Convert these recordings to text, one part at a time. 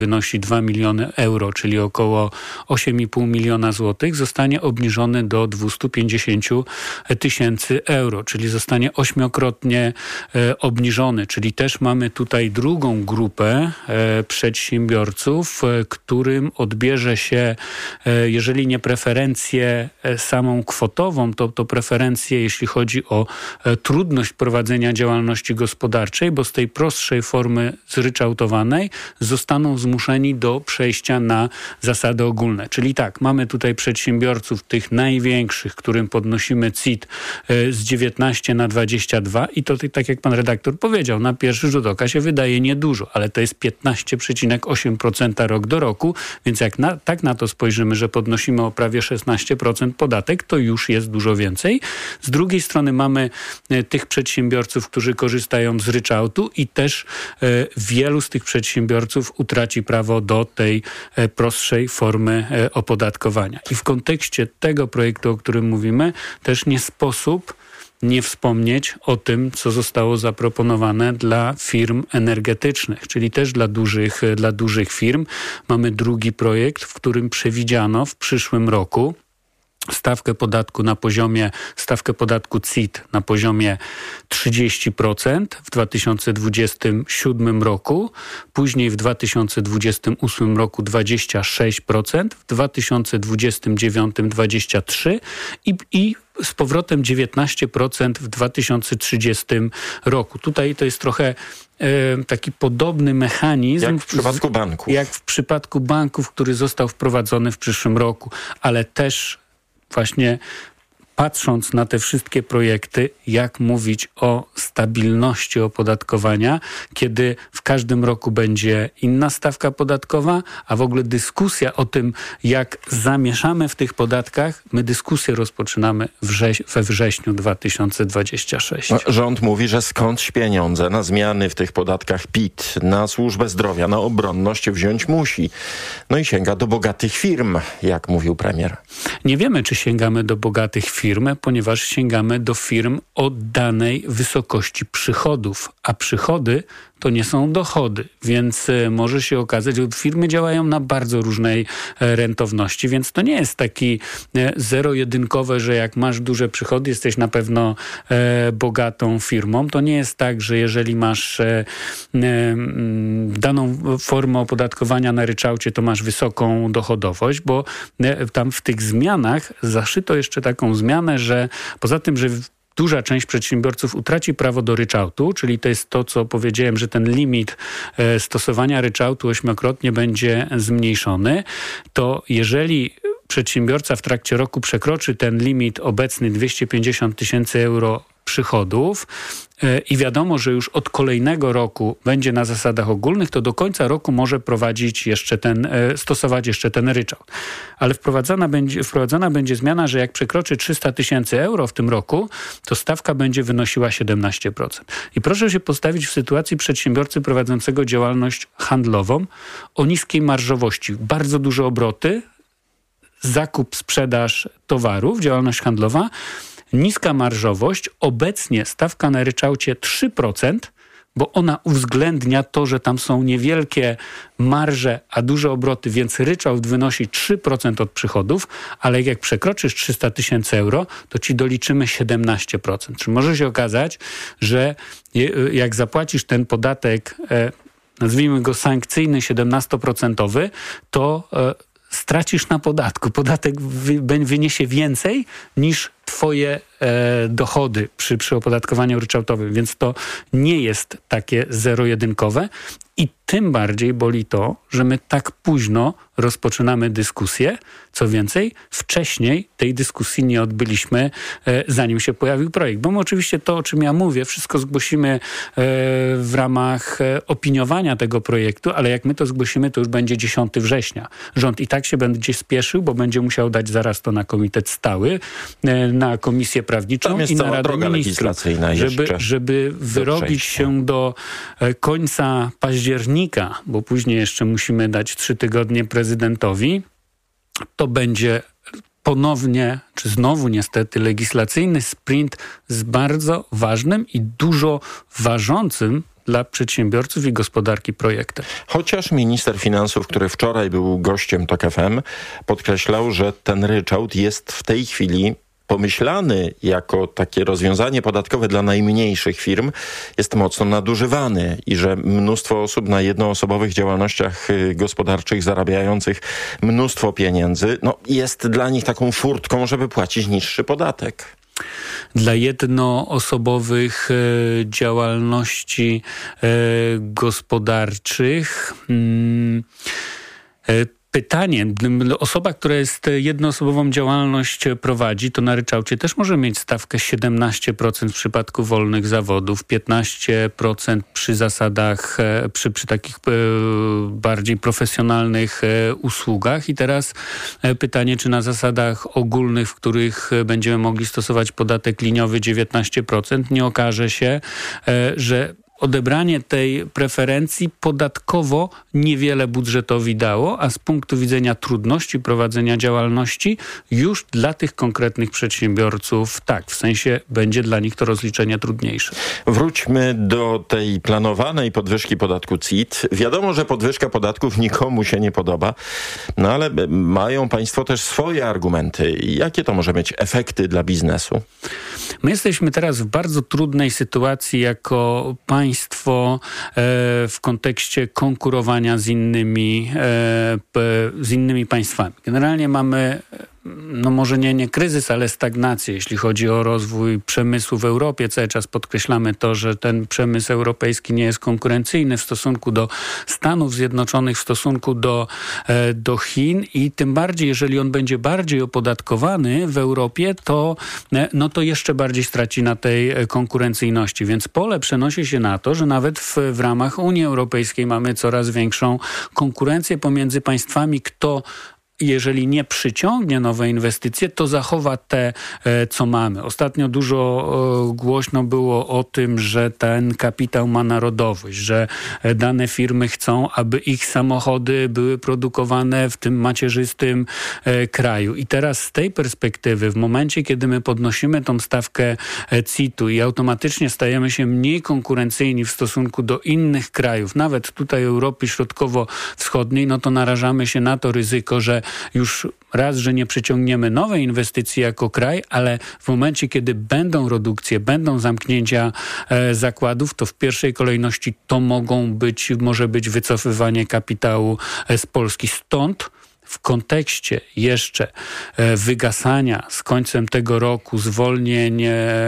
wynosi 2 miliony euro, czyli około 8,5 miliona złotych, zostanie obniżony do 250 tysięcy euro, czyli zostanie 8-krotnie obniżony. Czyli też mamy tutaj drugą grupę przedsiębiorców, którym odbierze się, jeżeli nie preferencję samą kwotową, to preferencje, jeśli chodzi o trudność prowadzenia działalności gospodarczej, bo z tej prostszej formy zryczałtowanej zostaną zmuszeni do przejścia na zasady ogólne. Czyli tak, mamy tutaj przedsiębiorców tych największych, którym podnosimy CIT z 19 na 22 i to tak jak pan redaktor powiedział, na pierwszy rzut oka się wydaje niedużo, ale to jest 15,8% rok do roku, więc jak tak na to spojrzymy, że podnosimy o prawie 16% podatek, to już jest dużo więcej. Z drugiej strony mamy tych przedsiębiorców, którzy korzystają z ryczałtu i też wielu z tych przedsiębiorców utraci prawo do tej prostszej formy opodatkowania. I w kontekście tego projektu, o którym mówimy, też nie sposób nie wspomnieć o tym, co zostało zaproponowane dla firm energetycznych, czyli też dla dużych firm. Mamy drugi projekt, w którym przewidziano w przyszłym roku stawkę podatku CIT na poziomie 30% w 2027 roku, później w 2028 roku 26%, w 2029 23% i z powrotem 19% w 2030 roku. Tutaj to jest trochę taki podobny mechanizm jak w przypadku banków. Jak w przypadku banków, który został wprowadzony w przyszłym roku, ale też właśnie patrząc na te wszystkie projekty, jak mówić o stabilności opodatkowania, kiedy w każdym roku będzie inna stawka podatkowa, a w ogóle dyskusja o tym, jak zamieszamy w tych podatkach, my dyskusję rozpoczynamy we wrześniu 2026. Rząd mówi, że skądś pieniądze na zmiany w tych podatkach PIT, na służbę zdrowia, na obronność wziąć musi. No i sięga do bogatych firm, jak mówił premier. Nie wiemy, czy sięgamy do bogatych firm, ponieważ sięgamy do firm o danej wysokości przychodów, a przychody to nie są dochody, więc może się okazać, że firmy działają na bardzo różnej rentowności, więc to nie jest taki zero-jedynkowe, że jak masz duże przychody, jesteś na pewno bogatą firmą. To nie jest tak, że jeżeli masz daną formę opodatkowania na ryczałcie, to masz wysoką dochodowość, bo tam w tych zmianach zaszyto jeszcze taką zmianę, że poza tym, że duża część przedsiębiorców utraci prawo do ryczałtu, czyli to jest to, co powiedziałem, że ten limit stosowania ryczałtu 8-krotnie będzie zmniejszony, to jeżeli przedsiębiorca w trakcie roku przekroczy ten limit obecny 250 tysięcy euro przychodów i wiadomo, że już od kolejnego roku będzie na zasadach ogólnych, to do końca roku może stosować jeszcze ten ryczałt. Ale wprowadzona będzie zmiana, że jak przekroczy 300 tysięcy euro w tym roku, to stawka będzie wynosiła 17%. I proszę się postawić w sytuacji przedsiębiorcy prowadzącego działalność handlową o niskiej marżowości. Bardzo duże obroty, zakup, sprzedaż towarów, działalność handlowa, niska marżowość, obecnie stawka na ryczałcie 3%, bo ona uwzględnia to, że tam są niewielkie marże, a duże obroty, więc ryczałt wynosi 3% od przychodów, ale jak przekroczysz 300 tysięcy euro, to ci doliczymy 17%. Czyli może się okazać, że jak zapłacisz ten podatek, nazwijmy go sankcyjny 17%, to stracisz na podatku. Podatek wyniesie więcej niż twoje dochody przy opodatkowaniu ryczałtowym, więc to nie jest takie zero-jedynkowe i tym bardziej boli to, że my tak późno rozpoczynamy dyskusję. Co więcej, wcześniej tej dyskusji nie odbyliśmy, zanim się pojawił projekt. Bo my oczywiście to, o czym ja mówię, wszystko zgłosimy w ramach opiniowania tego projektu, ale jak my to zgłosimy, to już będzie 10 września. Rząd i tak się będzie spieszył, bo będzie musiał dać zaraz to na komitet stały, na komisję prawniczą i na Radę Ministrów, żeby wyrobić się do końca października, bo później jeszcze musimy dać 3 tygodnie prezydentowi, to będzie ponownie, czy znowu niestety, legislacyjny sprint z bardzo ważnym i dużo ważącym dla przedsiębiorców i gospodarki projektem. Chociaż minister finansów, który wczoraj był gościem TOK FM, podkreślał, że ten ryczałt jest w tej chwili pomyślany jako takie rozwiązanie podatkowe dla najmniejszych firm, jest mocno nadużywany i że mnóstwo osób na jednoosobowych działalnościach gospodarczych zarabiających mnóstwo pieniędzy, jest dla nich taką furtką, żeby płacić niższy podatek. Dla jednoosobowych działalności gospodarczych pytanie, osoba, która jest jednoosobową działalność prowadzi, to na ryczałcie też może mieć stawkę 17% w przypadku wolnych zawodów, 15% przy zasadach, przy takich bardziej profesjonalnych usługach. I teraz pytanie, czy na zasadach ogólnych, w których będziemy mogli stosować podatek liniowy 19%, nie okaże się, że odebranie tej preferencji podatkowo niewiele budżetowi dało, a z punktu widzenia trudności prowadzenia działalności już dla tych konkretnych przedsiębiorców tak, w sensie będzie dla nich to rozliczenie trudniejsze. Wróćmy do tej planowanej podwyżki podatku CIT. Wiadomo, że podwyżka podatków nikomu się nie podoba, ale mają państwo też swoje argumenty. Jakie to może mieć efekty dla biznesu? My jesteśmy teraz w bardzo trudnej sytuacji jako państwo w kontekście konkurowania z innymi państwami. Generalnie mamy może nie kryzys, ale stagnację, jeśli chodzi o rozwój przemysłu w Europie. Cały czas podkreślamy to, że ten przemysł europejski nie jest konkurencyjny w stosunku do Stanów Zjednoczonych, w stosunku do Chin i tym bardziej, jeżeli on będzie bardziej opodatkowany w Europie, to jeszcze bardziej straci na tej konkurencyjności. Więc pole przenosi się na to, że nawet w ramach Unii Europejskiej mamy coraz większą konkurencję pomiędzy państwami, kto jeżeli nie przyciągnie nowe inwestycje, to zachowa te, co mamy. Ostatnio dużo głośno było o tym, że ten kapitał ma narodowość, że dane firmy chcą, aby ich samochody były produkowane w tym macierzystym kraju. I teraz z tej perspektywy, w momencie, kiedy my podnosimy tą stawkę CIT-u i automatycznie stajemy się mniej konkurencyjni w stosunku do innych krajów, nawet tutaj Europy Środkowo-Wschodniej, to narażamy się na to ryzyko, że już raz, że nie przyciągniemy nowej inwestycji jako kraj, ale w momencie, kiedy będą redukcje, będą zamknięcia zakładów, to w pierwszej kolejności to może być wycofywanie kapitału z Polski. Stąd w kontekście jeszcze wygasania z końcem tego roku zwolnień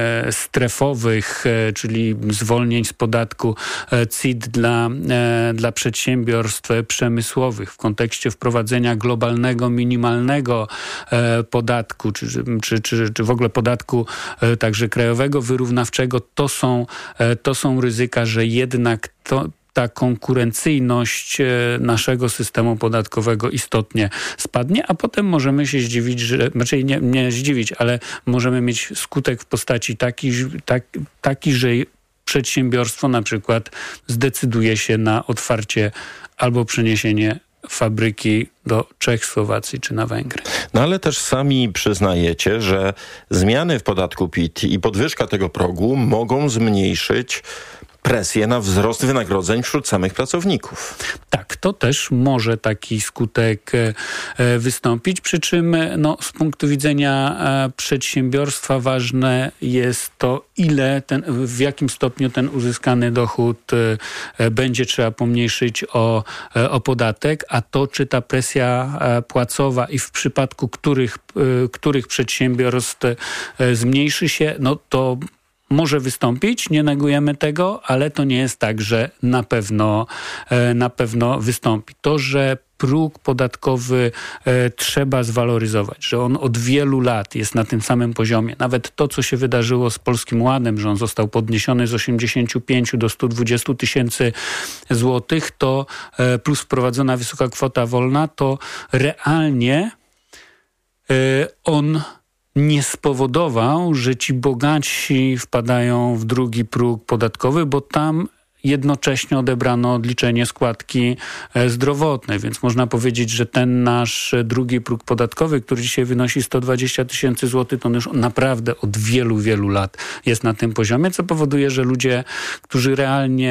strefowych, czyli zwolnień z podatku CIT dla przedsiębiorstw przemysłowych, w kontekście wprowadzenia globalnego, minimalnego podatku, czy w ogóle podatku także krajowego, wyrównawczego, to są ryzyka, że jednak ta konkurencyjność naszego systemu podatkowego istotnie spadnie, a potem możemy się zdziwić, raczej nie zdziwić, ale możemy mieć skutek w postaci taki, że przedsiębiorstwo na przykład zdecyduje się na otwarcie albo przeniesienie fabryki do Czech, Słowacji czy na Węgry. Ale też sami przyznajecie, że zmiany w podatku PIT i podwyżka tego progu mogą zmniejszyć presję na wzrost wynagrodzeń wśród samych pracowników. Tak, to też może taki skutek wystąpić, przy czym z punktu widzenia przedsiębiorstwa ważne jest to, w jakim stopniu ten uzyskany dochód będzie trzeba pomniejszyć o podatek, a to, czy ta presja płacowa i w przypadku których przedsiębiorstw zmniejszy się, to może wystąpić, nie negujemy tego, ale to nie jest tak, że na pewno wystąpi. To, że próg podatkowy trzeba zwaloryzować, że on od wielu lat jest na tym samym poziomie. Nawet to, co się wydarzyło z Polskim Ładem, że on został podniesiony z 85 do 120 tysięcy złotych, to plus wprowadzona wysoka kwota wolna, to realnie on nie spowodował, że ci bogatsi wpadają w drugi próg podatkowy, bo tam jednocześnie odebrano odliczenie składki zdrowotnej, więc można powiedzieć, że ten nasz drugi próg podatkowy, który dzisiaj wynosi 120 tysięcy złotych, to on już naprawdę od wielu, wielu lat jest na tym poziomie, co powoduje, że ludzie, którzy realnie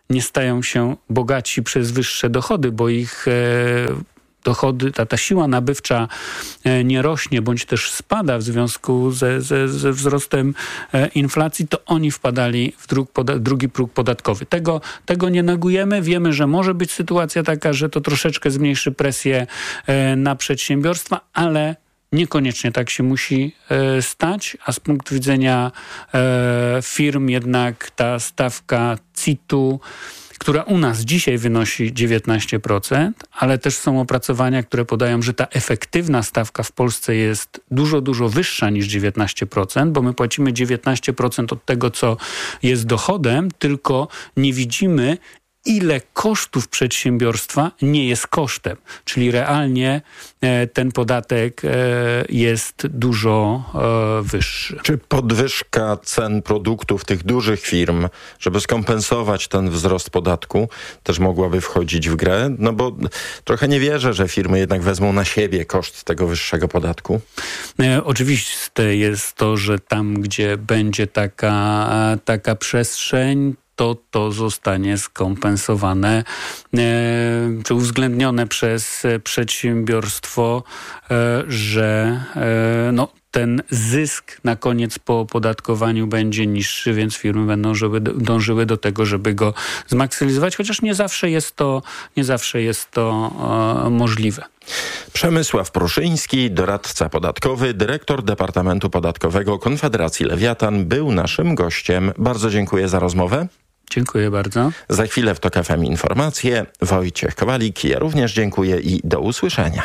nie stają się bogatsi przez wyższe dochody, bo ich dochody, ta siła nabywcza nie rośnie, bądź też spada w związku ze wzrostem inflacji, to oni wpadali w drugi próg podatkowy. Tego nie negujemy. Wiemy, że może być sytuacja taka, że to troszeczkę zmniejszy presję na przedsiębiorstwa, ale niekoniecznie tak się musi stać, a z punktu widzenia firm jednak ta stawka CIT-u, która u nas dzisiaj wynosi 19%, ale też są opracowania, które podają, że ta efektywna stawka w Polsce jest dużo, dużo wyższa niż 19%, bo my płacimy 19% od tego, co jest dochodem, tylko nie widzimy, ile kosztów przedsiębiorstwa nie jest kosztem. Czyli realnie ten podatek jest dużo wyższy. Czy podwyżka cen produktów tych dużych firm, żeby skompensować ten wzrost podatku, też mogłaby wchodzić w grę? No bo trochę nie wierzę, że firmy jednak wezmą na siebie koszt tego wyższego podatku. Oczywiste jest to, że tam, gdzie będzie taka przestrzeń, to zostanie skompensowane czy uwzględnione przez przedsiębiorstwo, że ten zysk na koniec po opodatkowaniu będzie niższy, więc firmy będą dążyły do tego, żeby go zmaksymalizować, chociaż nie zawsze jest to możliwe. Przemysław Pruszyński, doradca podatkowy, dyrektor Departamentu Podatkowego Konfederacji Lewiatan, był naszym gościem. Bardzo dziękuję za rozmowę. Dziękuję bardzo. Za chwilę w TOK FM informacje. Wojciech Kowalik, ja również dziękuję i do usłyszenia.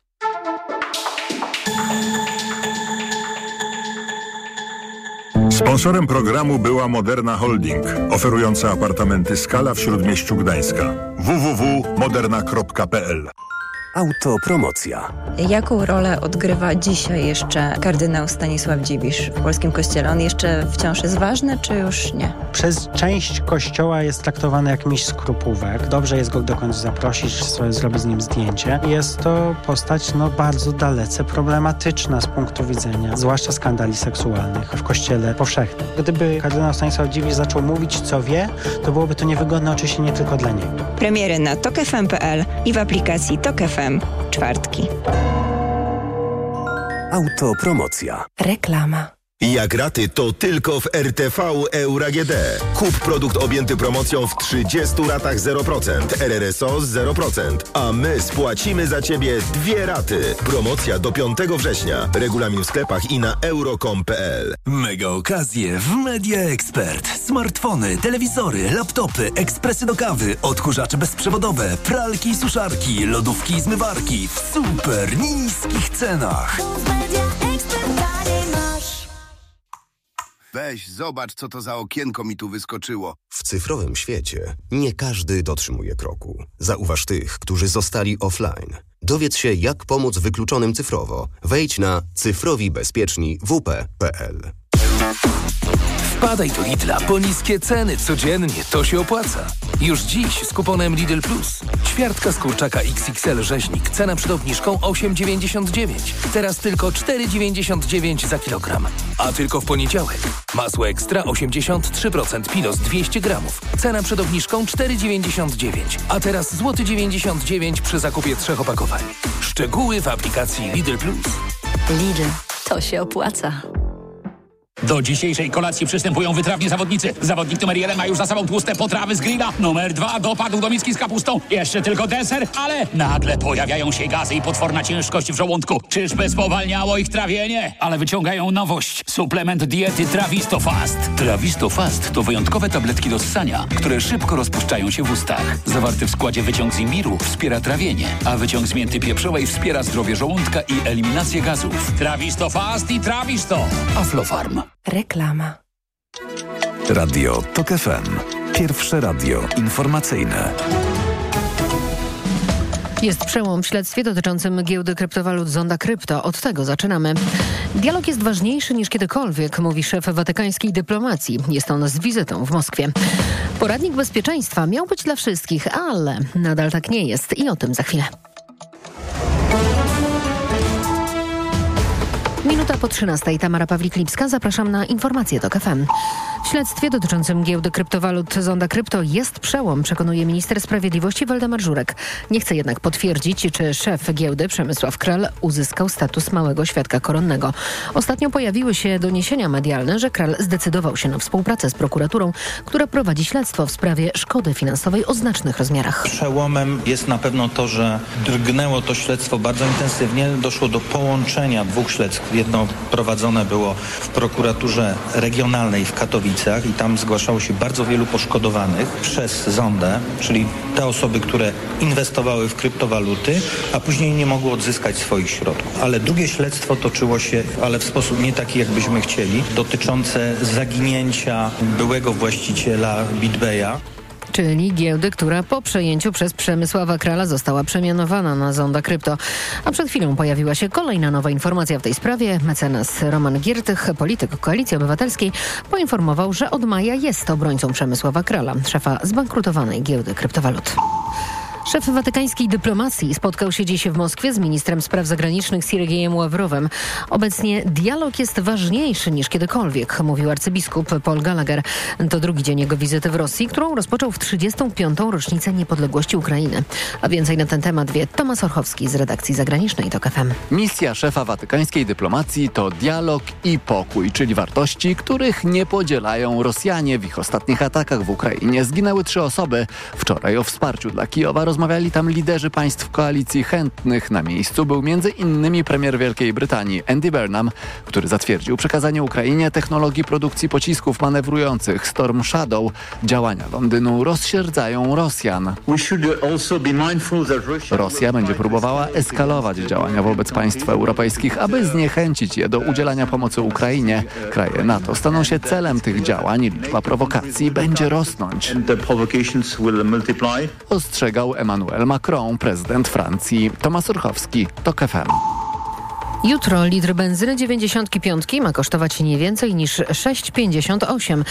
Sponsorem programu była Moderna Holding, oferująca apartamenty Skala w Śródmieściu Gdańska. www.moderna.pl. Autopromocja. Jaką rolę odgrywa dzisiaj jeszcze kardynał Stanisław Dziwisz w polskim kościele? On jeszcze wciąż jest ważny, czy już nie? Przez część kościoła jest traktowany jak mistrz skrupówek. Dobrze jest go dokądś zaprosić, zrobić z nim zdjęcie. Jest to postać bardzo dalece problematyczna z punktu widzenia, zwłaszcza skandali seksualnych w kościele powszechnym. Gdyby kardynał Stanisław Dziwisz zaczął mówić, co wie, to byłoby to niewygodne oczywiście nie tylko dla niego. Premiery na tokfm.pl i w aplikacji Tok FM. Czwartki. Autopromocja. Reklama. Jak raty, to tylko w RTV Euro AGD. Kup produkt objęty promocją w 30 ratach 0%, RRSO z 0%, a my spłacimy za Ciebie 2 raty. Promocja do 5 września. Regulamin w sklepach i na euro.com.pl. Mega okazje w Media Expert. Smartfony, telewizory, laptopy, ekspresy do kawy, odkurzacze bezprzewodowe, pralki i suszarki, lodówki i zmywarki w super niskich cenach. Weź, zobacz, co to za okienko mi tu wyskoczyło. W cyfrowym świecie nie każdy dotrzymuje kroku. Zauważ tych, którzy zostali offline. Dowiedz się, jak pomóc wykluczonym cyfrowo. Wejdź na cyfrowibezpieczni.wp.pl. Wpadaj do Lidla po niskie ceny codziennie, to się opłaca. Już dziś z kuponem Lidl Plus. Ćwiartka z kurczaka XXL rzeźnik, cena przed obniżką 8,99. Teraz tylko 4,99 za kilogram. A tylko w poniedziałek. Masło ekstra 83% Pilos 200 gramów. Cena przed obniżką 4,99. A teraz złoty 99 przy zakupie 3 opakowań. Szczegóły w aplikacji Lidl Plus. Lidl, to się opłaca. Do dzisiejszej kolacji przystępują wytrawni zawodnicy. Zawodnik numer 1 ma już za sobą tłuste potrawy z grilla. Numer 2 dopadł do miski z kapustą. Jeszcze tylko deser, ale nagle pojawiają się gazy i potworna ciężkość w żołądku. Czyżby spowalniało ich trawienie? Ale wyciągają nowość. Suplement diety Trawisto Fast. Trawisto Fast to wyjątkowe tabletki do ssania, które szybko rozpuszczają się w ustach. Zawarty w składzie wyciąg z imbiru wspiera trawienie, a wyciąg z mięty pieprzowej wspiera zdrowie żołądka i eliminację gazów. Trawisto Fast i Trawisto. Aflofarm. Reklama. Radio Tok FM. Pierwsze radio informacyjne. Jest przełom w śledztwie dotyczącym giełdy kryptowalut Zonda Krypto. Od tego zaczynamy. Dialog jest ważniejszy niż kiedykolwiek, mówi szef watykańskiej dyplomacji. Jest on z wizytą w Moskwie. Poradnik bezpieczeństwa miał być dla wszystkich, ale nadal tak nie jest i o tym za chwilę. Minuta po 13. Tamara Pawlik-Lipska. Zapraszam na informacje TOK FM. W śledztwie dotyczącym giełdy kryptowalut Zonda Krypto jest przełom, przekonuje minister sprawiedliwości Waldemar Żurek. Nie chce jednak potwierdzić, czy szef giełdy Przemysław Kral uzyskał status małego świadka koronnego. Ostatnio pojawiły się doniesienia medialne, że Kral zdecydował się na współpracę z prokuraturą, która prowadzi śledztwo w sprawie szkody finansowej o znacznych rozmiarach. Przełomem jest na pewno to, że drgnęło to śledztwo bardzo intensywnie. Doszło do połączenia dwóch śledztw. Jedno prowadzone było w prokuraturze regionalnej w Katowicach i tam zgłaszało się bardzo wielu poszkodowanych przez Zondę, czyli te osoby, które inwestowały w kryptowaluty, a później nie mogły odzyskać swoich środków. Ale drugie śledztwo toczyło się, ale w sposób nie taki, jakbyśmy chcieli, dotyczące zaginięcia byłego właściciela BitBaya. Czyli giełdy, która po przejęciu przez Przemysława Krala została przemianowana na Zonda Krypto. A przed chwilą pojawiła się kolejna nowa informacja w tej sprawie. Mecenas Roman Giertych, polityk Koalicji Obywatelskiej, poinformował, że od maja jest obrońcą Przemysława Krala, szefa zbankrutowanej giełdy kryptowalut. Szef watykańskiej dyplomacji spotkał się dziś w Moskwie z ministrem spraw zagranicznych Siergiejem Ławrowem. Obecnie dialog jest ważniejszy niż kiedykolwiek, mówił arcybiskup Paul Gallagher. To drugi dzień jego wizyty w Rosji, którą rozpoczął w 35. rocznicę niepodległości Ukrainy. A więcej na ten temat wie Tomasz Orchowski z redakcji zagranicznej TOK FM. Misja szefa watykańskiej dyplomacji to dialog i pokój, czyli wartości, których nie podzielają Rosjanie. W ich ostatnich atakach w Ukrainie zginęły 3 osoby. Wczoraj o wsparciu dla Kijowa rozmawiali tam liderzy państw koalicji. Chętnych na miejscu był m.in. premier Wielkiej Brytanii Andy Burnham, który zatwierdził przekazanie Ukrainie technologii produkcji pocisków manewrujących Storm Shadow. Działania Londynu rozsierdzają Rosjan. Rosja będzie próbowała eskalować działania wobec państw europejskich, aby zniechęcić je do udzielania pomocy Ukrainie. Kraje NATO staną się celem tych działań i liczba prowokacji będzie rosnąć. Ostrzegał Emmanuel Macron, prezydent Francji. Tomasz Orchowski, TOK FM. Jutro litr benzyny 95 ma kosztować nie więcej niż 6,58,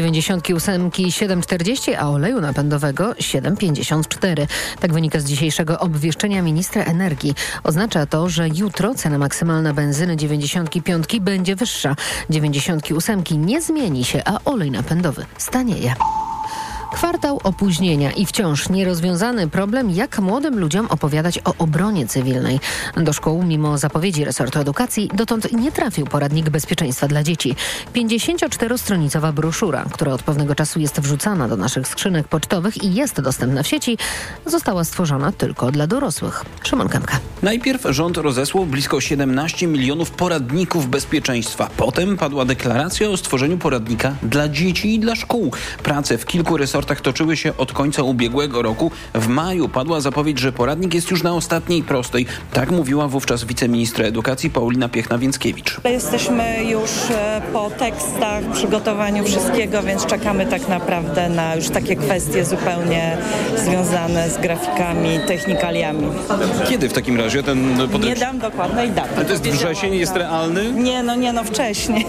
98 7,40, a oleju napędowego 7,54. Tak wynika z dzisiejszego obwieszczenia ministra energii. Oznacza to, że jutro cena maksymalna benzyny 95 będzie wyższa. 98 nie zmieni się, a olej napędowy stanieje. Kwartał opóźnienia i wciąż nierozwiązany problem, jak młodym ludziom opowiadać o obronie cywilnej. Do szkół, mimo zapowiedzi resortu edukacji, dotąd nie trafił poradnik bezpieczeństwa dla dzieci. 54-stronicowa broszura, która od pewnego czasu jest wrzucana do naszych skrzynek pocztowych i jest dostępna w sieci, została stworzona tylko dla dorosłych. Szymon Kępka. Najpierw rząd rozesłał blisko 17 milionów poradników bezpieczeństwa. Potem padła deklaracja o stworzeniu poradnika dla dzieci i dla szkół. Prace w kilku resortach toczyły się od końca ubiegłego roku. W maju padła zapowiedź, że poradnik jest już na ostatniej prostej. Tak mówiła wówczas wiceministra edukacji Paulina Piechna-Więckiewicz. Jesteśmy już po tekstach, przygotowaniu wszystkiego, więc czekamy tak naprawdę na już takie kwestie zupełnie związane z grafikami, technikaliami. Kiedy w takim razie ten podręcznik? Nie dam dokładnej daty. Ale to jest wrzesień, jest realny? Nie, wcześniej.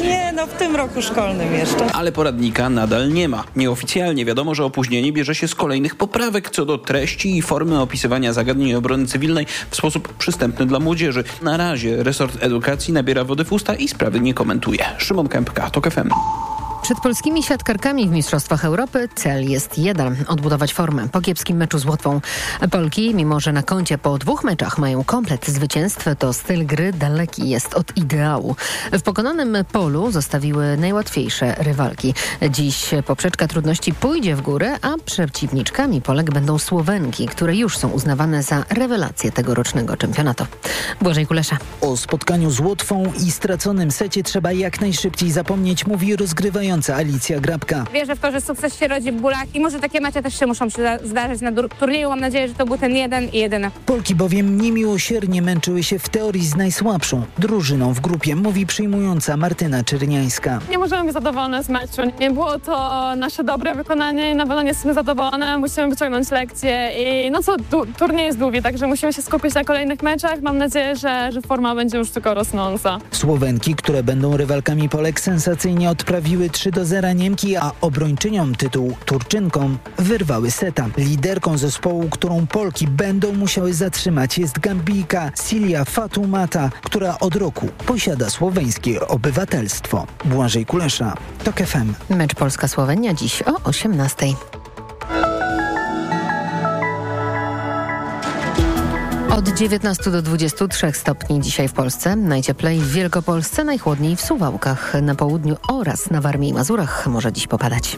W tym roku szkolnym jeszcze. Ale poradnika nadal nie ma. Nieoficjalnie wiadomo, że opóźnienie bierze się z kolejnych poprawek co do treści i formy opisywania zagadnień obrony cywilnej w sposób przystępny dla młodzieży. Na razie resort edukacji nabiera wody w usta i sprawy nie komentuje. Szymon Kępka, TOK FM. Przed polskimi siatkarkami w Mistrzostwach Europy cel jest jeden – odbudować formę po kiepskim meczu z Łotwą. Polki, mimo że na koncie po 2 meczach mają komplet zwycięstw, to styl gry daleki jest od ideału. W pokonanym polu zostawiły najłatwiejsze rywalki. Dziś poprzeczka trudności pójdzie w górę, a przeciwniczkami Polek będą Słowenki, które już są uznawane za rewelację tegorocznego czempionatu. Błażej Kulesza. O spotkaniu z Łotwą i straconym secie trzeba jak najszybciej zapomnieć, mówi rozgrywająca Alicja Grabka. Wierzę w to, że sukces się rodzi w bólach i może takie mecze też się muszą zdarzyć na turnieju. Mam nadzieję, że to był ten jeden i jedyny. Polki bowiem niemiłosiernie męczyły się w teorii z najsłabszą drużyną w grupie, mówi przyjmująca Martyna Czerniańska. Nie możemy być zadowolone z meczu. Nie było to nasze dobre wykonanie i na pewno nie jesteśmy zadowolone. Musimy wyciągnąć lekcje i turniej jest długi, także musimy się skupić na kolejnych meczach. Mam nadzieję, że forma będzie już tylko rosnąca. Słowenki, które będą rywalkami Polek, sensacyjnie odprawiły 3-0 Niemki, a obrończyniom tytułu Turczynkom wyrwały seta. Liderką zespołu, którą Polki będą musiały zatrzymać, jest Gambijka Silja Fatumata, która od roku posiada słoweńskie obywatelstwo. Błażej Kulesza, TOK FM. Mecz Polska-Słowenia dziś o 18:00. Od 19 do 23 stopni dzisiaj w Polsce, najcieplej w Wielkopolsce, najchłodniej w Suwałkach, na południu oraz na Warmii i Mazurach może dziś popadać.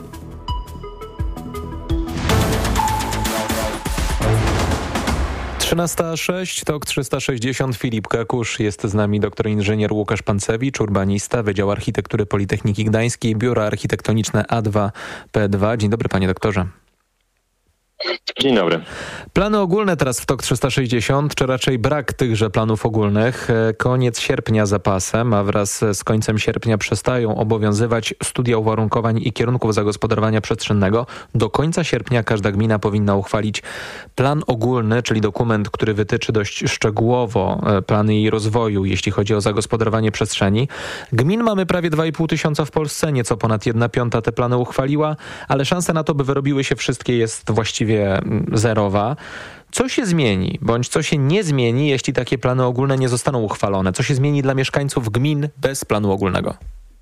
(13:06), TOK 360, Filip Kakusz, jest z nami doktor inżynier Łukasz Pancewicz, urbanista, Wydział Architektury Politechniki Gdańskiej, Biuro Architektoniczne A2P2. Dzień dobry, panie doktorze. Dzień dobry. Plany ogólne teraz w TOK 360, czy raczej brak tychże planów ogólnych? Koniec sierpnia za pasem, a wraz z końcem sierpnia przestają obowiązywać studia uwarunkowań i kierunków zagospodarowania przestrzennego. Do końca sierpnia każda gmina powinna uchwalić plan ogólny, czyli dokument, który wytyczy dość szczegółowo plany jej rozwoju, jeśli chodzi o zagospodarowanie przestrzeni. Gmin mamy prawie 2,5 tysiąca w Polsce, nieco ponad 1/5 te plany uchwaliła, ale szansa na to, by wyrobiły się wszystkie, jest właściwie zerowa. Co się zmieni, bądź co się nie zmieni, jeśli takie plany ogólne nie zostaną uchwalone? Co się zmieni dla mieszkańców gmin bez planu ogólnego?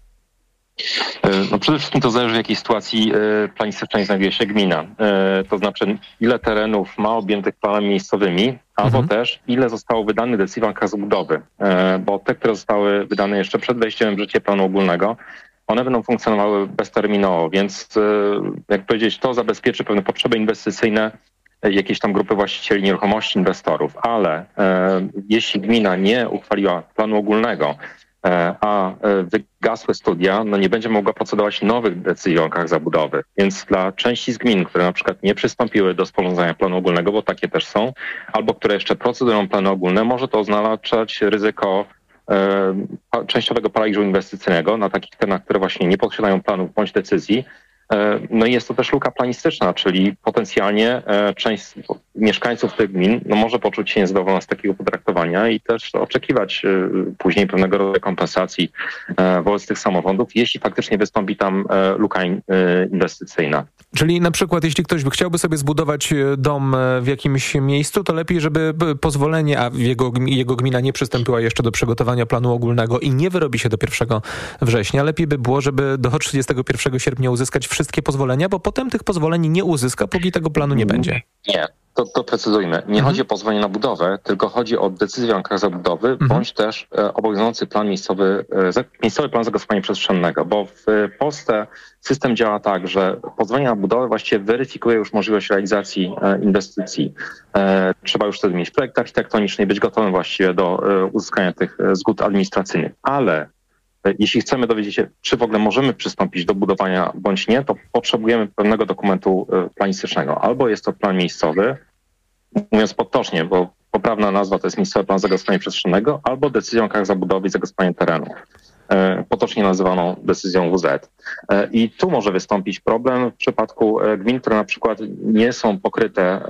No przede wszystkim to zależy, w jakiej sytuacji planistycznej znajduje się gmina. To znaczy, ile terenów ma objętych planami miejscowymi, albo też ile zostało wydanych decyzji w warunkach zabudowy. Bo te, które zostały wydane jeszcze przed wejściem w życie planu ogólnego, one będą funkcjonowały bezterminowo, więc jak powiedzieć, to zabezpieczy pewne potrzeby inwestycyjne jakiejś tam grupy właścicieli nieruchomości, inwestorów, ale jeśli gmina nie uchwaliła planu ogólnego, a wygasły studia, no nie będzie mogła procedować nowych decyzji o warunkach zabudowy. Więc dla części z gmin, które na przykład nie przystąpiły do sporządzania planu ogólnego, bo takie też są, albo które jeszcze procedują plany ogólne, może to oznaczać ryzyko częściowego paraliżu inwestycyjnego na takich terenach, które właśnie nie posiadają planów bądź decyzji. No i jest to też luka planistyczna, czyli potencjalnie część mieszkańców tych gmin może poczuć się niezadowolona z takiego potraktowania i też oczekiwać później pewnego rodzaju kompensacji wobec tych samorządów, jeśli faktycznie wystąpi tam luka inwestycyjna. Czyli na przykład jeśli ktoś chciałby sobie zbudować dom w jakimś miejscu, to lepiej, żeby pozwolenie, a jego gmina nie przystąpiła jeszcze do przygotowania planu ogólnego i nie wyrobi się do 1 września, lepiej by było, żeby do 31 sierpnia uzyskać wszystkie pozwolenia, bo potem tych pozwoleń nie uzyska, póki tego planu nie będzie. Nie. To precyzujmy. Nie chodzi o pozwolenie na budowę, tylko chodzi o decyzję w warunkach zabudowy, bądź też obowiązujący plan miejscowy plan zagospodarowania przestrzennego, bo w Polsce system działa tak, że pozwolenie na budowę właściwie weryfikuje już możliwość realizacji inwestycji. Trzeba już wtedy mieć projekt architektoniczny i być gotowym właściwie do uzyskania tych zgód administracyjnych. Ale jeśli chcemy dowiedzieć się, czy w ogóle możemy przystąpić do budowania bądź nie, to potrzebujemy pewnego dokumentu planistycznego. Albo jest to plan miejscowy, mówiąc potocznie, bo poprawna nazwa to jest miejscowy plan zagospodarowania przestrzennego, albo decyzją o warunkach zabudowy i zagospodarowania terenu, potocznie nazywaną decyzją WZ. I tu może wystąpić problem w przypadku gmin, które na przykład nie są pokryte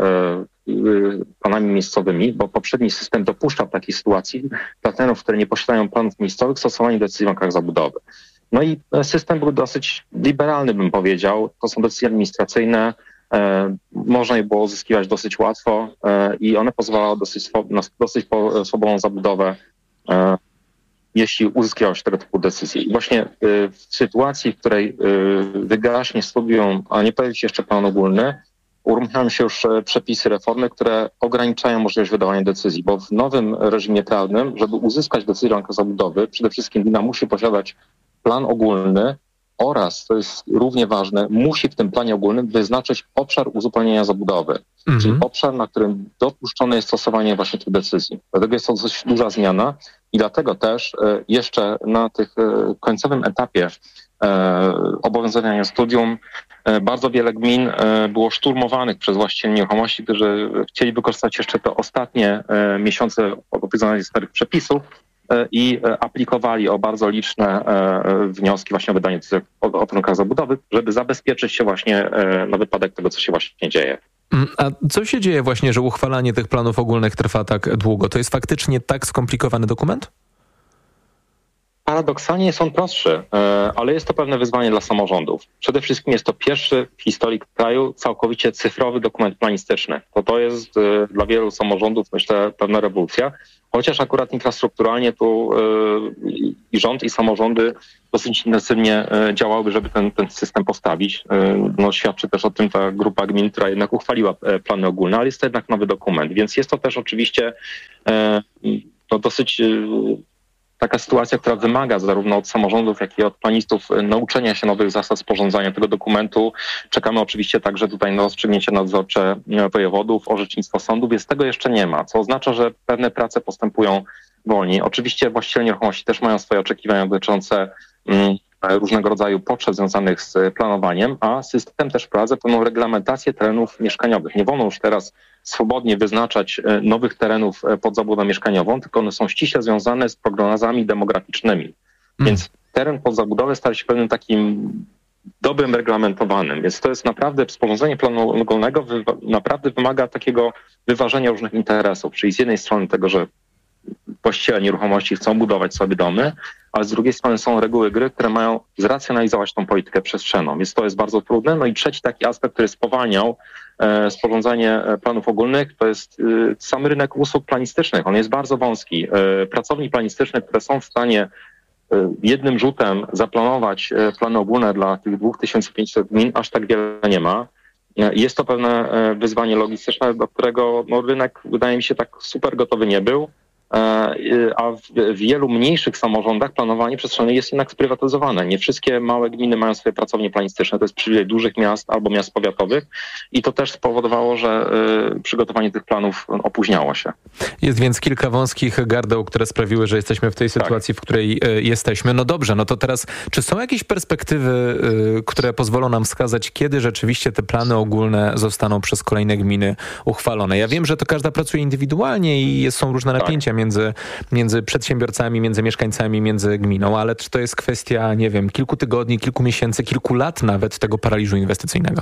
planami miejscowymi, bo poprzedni system dopuszcza w takiej sytuacji dla terenów, które nie posiadają planów miejscowych, stosowanie decyzji w warunkach zabudowy. No i system był dosyć liberalny, bym powiedział. To są decyzje administracyjne, można je było uzyskiwać dosyć łatwo i one pozwalały na dosyć swobodną zabudowę, jeśli uzyskiwało się tego typu decyzje. I właśnie w sytuacji, w której wygaśnie studium, a nie pojawi się jeszcze plan ogólny, uruchamiają się już przepisy reformy, które ograniczają możliwość wydawania decyzji, bo w nowym reżimie prawnym, żeby uzyskać decyzję o warunkach zabudowy, przede wszystkim gmina musi posiadać plan ogólny oraz, to jest równie ważne, musi w tym planie ogólnym wyznaczyć obszar uzupełnienia zabudowy, czyli obszar, na którym dopuszczone jest stosowanie właśnie tych decyzji. Dlatego jest to dość duża zmiana i dlatego też jeszcze na tych końcowym etapie obowiązywania studium bardzo wiele gmin było szturmowanych przez właścicieli nieruchomości, którzy chcieli wykorzystać jeszcze te ostatnie miesiące obowiązywania starych przepisów i aplikowali o bardzo liczne wnioski właśnie o wydanie decyzji o warunkach zabudowy, żeby zabezpieczyć się właśnie na wypadek tego, co się właśnie dzieje. A co się dzieje właśnie, że uchwalanie tych planów ogólnych trwa tak długo? To jest faktycznie tak skomplikowany dokument? paradoksalnie jest on prostszy, ale jest to pewne wyzwanie dla samorządów. Przede wszystkim jest to pierwszy w historii kraju całkowicie cyfrowy dokument planistyczny. To jest dla wielu samorządów, myślę, pewna rewolucja. Chociaż akurat infrastrukturalnie tu i rząd, i samorządy dosyć intensywnie działałyby, żeby ten system postawić. Świadczy też o tym ta grupa gmin, która jednak uchwaliła plany ogólne, ale jest to jednak nowy dokument. Więc jest to też oczywiście dosyć taka sytuacja, która wymaga zarówno od samorządów, jak i od planistów nauczenia się nowych zasad sporządzania tego dokumentu. Czekamy oczywiście także tutaj na rozstrzygnięcie nadzorcze wojewodów, orzecznictwo sądów, więc tego jeszcze nie ma, co oznacza, że pewne prace postępują wolniej. Oczywiście właściciele nieruchomości też mają swoje oczekiwania dotyczące różnego rodzaju potrzeb związanych z planowaniem, a system też wprowadza pewną reglamentację terenów mieszkaniowych. Nie wolno już teraz swobodnie wyznaczać nowych terenów pod zabudowę mieszkaniową, tylko one są ściśle związane z prognozami demograficznymi. Więc teren pod zabudowę staje się pewnym takim dobrym reglamentowanym. Więc to jest naprawdę, sporządzenie planu ogólnego naprawdę wymaga takiego wyważenia różnych interesów, czyli z jednej strony tego, że właściciele nieruchomości chcą budować sobie domy, ale z drugiej strony są reguły gry, które mają zracjonalizować tą politykę przestrzenną. Więc to jest bardzo trudne. No i trzeci taki aspekt, który spowalniał sporządzanie planów ogólnych, to jest sam rynek usług planistycznych. On jest bardzo wąski. Pracowni planistycznych, które są w stanie jednym rzutem zaplanować plany ogólne dla tych 2500 gmin, aż tak wiele nie ma. Jest to pewne wyzwanie logistyczne, do którego rynek, wydaje mi się, tak super gotowy nie był. A w wielu mniejszych samorządach planowanie przestrzenne jest jednak sprywatyzowane. Nie wszystkie małe gminy mają swoje pracownie planistyczne. To jest przywilej dużych miast albo miast powiatowych i to też spowodowało, że przygotowanie tych planów opóźniało się. Jest więc kilka wąskich gardeł, które sprawiły, że jesteśmy w tej sytuacji, w której jesteśmy. No dobrze, no to teraz, czy są jakieś perspektywy, które pozwolą nam wskazać, kiedy rzeczywiście te plany ogólne zostaną przez kolejne gminy uchwalone? Ja wiem, że to każda pracuje indywidualnie i są różne napięcia między przedsiębiorcami, między mieszkańcami, między gminą, ale czy to jest kwestia, nie wiem, kilku tygodni, kilku miesięcy, kilku lat nawet tego paraliżu inwestycyjnego?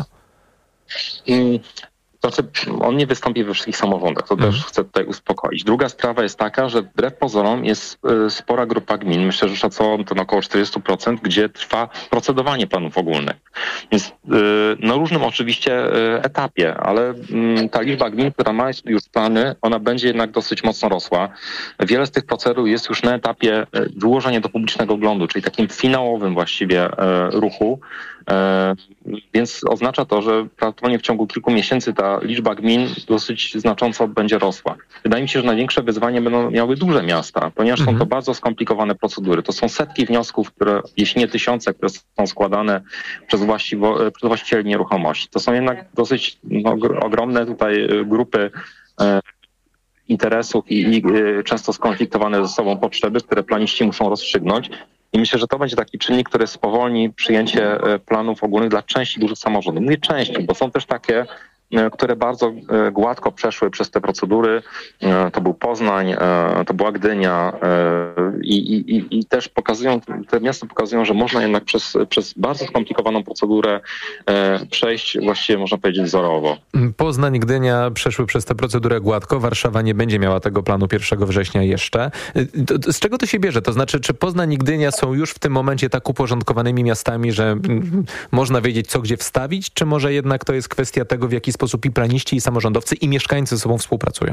Znaczy, on nie wystąpi we wszystkich samorządach, to też chcę tutaj uspokoić. Druga sprawa jest taka, że wbrew pozorom jest spora grupa gmin, myślę, że szacowano to na około 40%, gdzie trwa procedowanie planów ogólnych. Więc na różnym oczywiście etapie, ale ta liczba gmin, która ma już plany, ona będzie jednak dosyć mocno rosła. Wiele z tych procedur jest już na etapie wyłożenia do publicznego oglądu, czyli takim finałowym właściwie ruchu. Więc oznacza to, że prawdopodobnie w ciągu kilku miesięcy ta liczba gmin dosyć znacząco będzie rosła. Wydaje mi się, że największe wyzwanie będą miały duże miasta, ponieważ są to bardzo skomplikowane procedury. To są setki wniosków, jeśli nie tysiące, które są składane przez właścicieli nieruchomości. To są jednak dosyć ogromne tutaj grupy interesów i często skonfliktowane ze sobą potrzeby, które planiści muszą rozstrzygnąć. I myślę, że to będzie taki czynnik, który spowolni przyjęcie planów ogólnych dla części dużych samorządów. Mówię części, bo są też takie, które bardzo gładko przeszły przez te procedury. To był Poznań, to była Gdynia i też te miasta pokazują, że można jednak przez bardzo skomplikowaną procedurę przejść właściwie, można powiedzieć, wzorowo. Poznań, Gdynia przeszły przez tę procedurę gładko. Warszawa nie będzie miała tego planu 1 września jeszcze. Z czego to się bierze? To znaczy, czy Poznań i Gdynia są już w tym momencie tak uporządkowanymi miastami, że można wiedzieć, co gdzie wstawić? Czy może jednak to jest kwestia tego, w jaki sposób i planiści, i samorządowcy, i mieszkańcy ze sobą współpracują?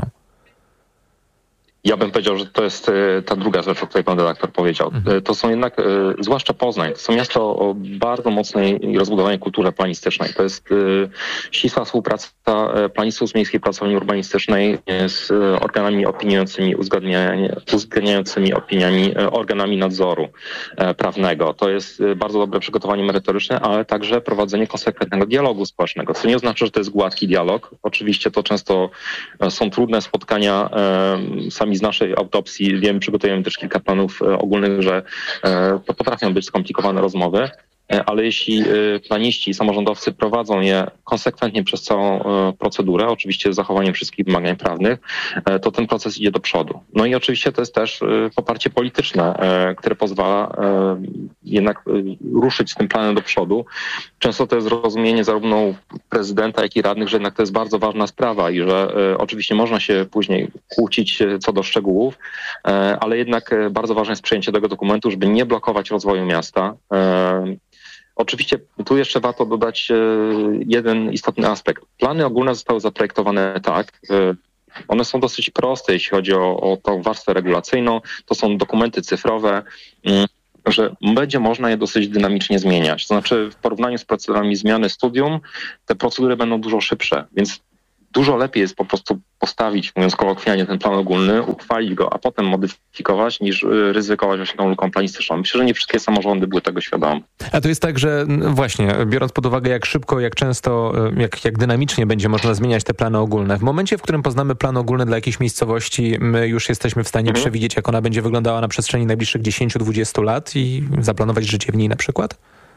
Ja bym powiedział, że to jest ta druga rzecz, o której pan redaktor powiedział. To są jednak, zwłaszcza Poznań, to są miasta o bardzo mocnej i rozbudowanej kulturze planistycznej. To jest ścisła współpraca planistów z Miejskiej Pracowni Urbanistycznej z organami opiniującymi, uzgadniającymi opiniami, organami nadzoru prawnego. To jest bardzo dobre przygotowanie merytoryczne, ale także prowadzenie konsekwentnego dialogu społecznego, co nie oznacza, że to jest gładki dialog. Oczywiście to często są trudne spotkania. Sami z naszej autopsji przygotujemy też kilka planów ogólnych, że to potrafią być skomplikowane rozmowy, ale jeśli planiści i samorządowcy prowadzą je konsekwentnie przez całą procedurę, oczywiście z zachowaniem wszystkich wymagań prawnych, to ten proces idzie do przodu. No i oczywiście to jest też poparcie polityczne, które pozwala jednak ruszyć z tym planem do przodu. Często to jest zrozumienie zarówno prezydenta, jak i radnych, że jednak to jest bardzo ważna sprawa i że oczywiście można się później kłócić co do szczegółów, ale jednak bardzo ważne jest przyjęcie tego dokumentu, żeby nie blokować rozwoju miasta. Oczywiście tu jeszcze warto dodać jeden istotny aspekt. Plany ogólne zostały zaprojektowane tak, one są dosyć proste, jeśli chodzi o tą warstwę regulacyjną. To są dokumenty cyfrowe, że będzie można je dosyć dynamicznie zmieniać. To znaczy w porównaniu z procedurami zmiany studium, te procedury będą dużo szybsze, więc dużo lepiej jest po prostu postawić, mówiąc kolokwialnie, ten plan ogólny, uchwalić go, a potem modyfikować, niż ryzykować właśnie tą luką planistyczną. Myślę, że nie wszystkie samorządy były tego świadome. A to jest tak, że właśnie, biorąc pod uwagę, jak szybko, jak często, jak dynamicznie będzie można zmieniać te plany ogólne, w momencie, w którym poznamy plan ogólny dla jakiejś miejscowości, my już jesteśmy w stanie przewidzieć, jak ona będzie wyglądała na przestrzeni najbliższych 10-20 lat i zaplanować życie w niej na przykład?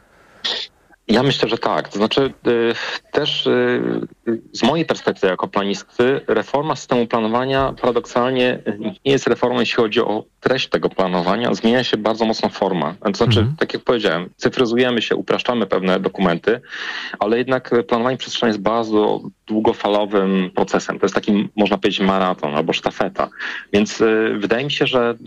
Ja myślę, że tak. To znaczy też z mojej perspektywy jako planisty reforma systemu planowania paradoksalnie nie jest reformą, jeśli chodzi o treść tego planowania. Zmienia się bardzo mocno forma. To znaczy, tak jak powiedziałem, cyfryzujemy się, upraszczamy pewne dokumenty, ale jednak planowanie przestrzenne jest bardzo długofalowym procesem. To jest taki, można powiedzieć, maraton albo sztafeta. Więc wydaje mi się, że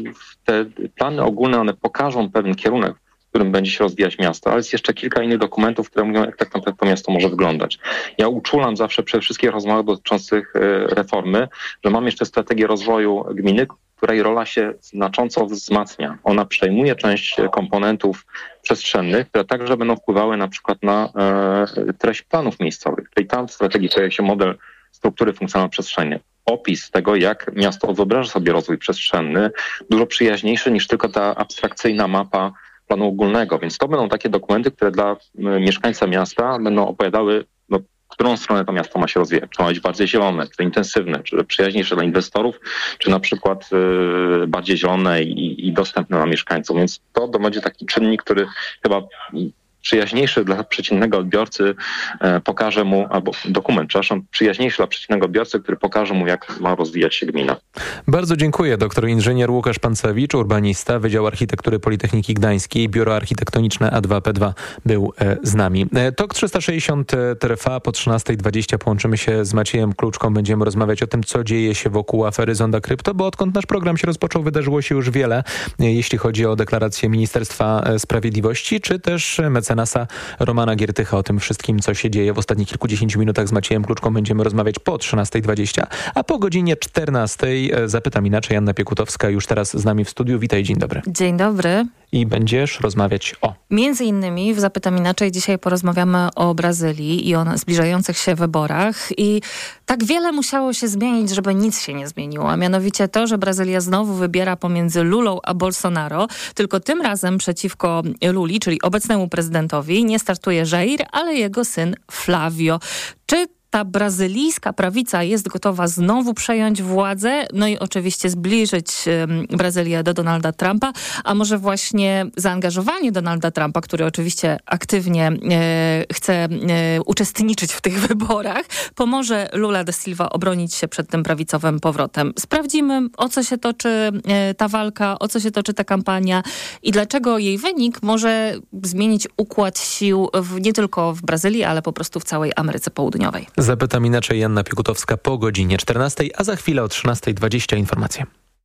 te plany ogólne, one pokażą pewien kierunek, w którym będzie się rozwijać miasto, ale jest jeszcze kilka innych dokumentów, które mówią, jak tak naprawdę to miasto może wyglądać. Ja uczulam zawsze przy wszystkich rozmowach dotyczących reformy, że mam jeszcze strategię rozwoju gminy, której rola się znacząco wzmacnia. Ona przejmuje część komponentów przestrzennych, które także będą wpływały na przykład na treść planów miejscowych. Czyli tam w strategii pojawia się model struktury funkcjonalno-przestrzennej. Opis tego, jak miasto wyobraża sobie rozwój przestrzenny, dużo przyjaźniejszy niż tylko ta abstrakcyjna mapa planu ogólnego, więc to będą takie dokumenty, które dla mieszkańca miasta będą opowiadały, w którą stronę to miasto ma się rozwijać. Czy ma być bardziej zielone, czy intensywne, czy przyjaźniejsze dla inwestorów, czy na przykład bardziej zielone i dostępne dla mieszkańców. Więc to będzie taki czynnik, który chyba przyjaźniejszy dla przeciętnego odbiorcy pokaże mu, albo dokument, przepraszam, przyjaźniejszy dla przeciętnego odbiorcy, który pokaże mu, jak ma rozwijać się gmina. Bardzo dziękuję. Doktor inżynier Łukasz Pancewicz, urbanista, Wydział Architektury Politechniki Gdańskiej, Biuro Architektoniczne A2P2 był z nami. TOK 360 trwa, po 13:20 połączymy się z Maciejem Kluczką. Będziemy rozmawiać o tym, co dzieje się wokół afery Zonda Krypto, bo odkąd nasz program się rozpoczął, wydarzyło się już wiele, jeśli chodzi o deklarację Ministerstwa Sprawiedliwości, czy też mecenasa Romana Giertycha. O tym wszystkim, co się dzieje w ostatnich kilkudziesięciu minutach z Maciejem Kluczką, będziemy rozmawiać po 13:20, a po godzinie 14:00 zapytam inaczej. Anna Piekutowska już teraz z nami w studiu. Witaj, dzień dobry. Dzień dobry. I będziesz rozmawiać o... Między innymi w Zapytam Inaczej dzisiaj porozmawiamy o Brazylii i o zbliżających się wyborach. I tak wiele musiało się zmienić, żeby nic się nie zmieniło. A mianowicie to, że Brazylia znowu wybiera pomiędzy Lulą a Bolsonaro. Tylko tym razem przeciwko Luli, czyli obecnemu prezydentowi, nie startuje Jair, ale jego syn Flavio. Czy ta brazylijska prawica jest gotowa znowu przejąć władzę, no i oczywiście zbliżyć Brazylię do Donalda Trumpa, a może właśnie zaangażowanie Donalda Trumpa, który oczywiście aktywnie chce uczestniczyć w tych wyborach, pomoże Lula da Silva obronić się przed tym prawicowym powrotem. Sprawdzimy, o co się toczy ta walka, o co się toczy ta kampania i dlaczego jej wynik może zmienić układ sił nie tylko w Brazylii, ale po prostu w całej Ameryce Południowej. Zapytam inaczej. Anna Piekutowska po godzinie 14:00, a za chwilę o 13:20 informacje.